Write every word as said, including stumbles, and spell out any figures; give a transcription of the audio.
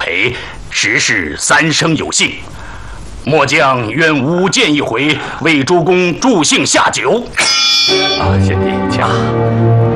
陪，实是三生有幸。末将愿舞剑一回，为诸公助兴下酒。 啊，贤弟，请。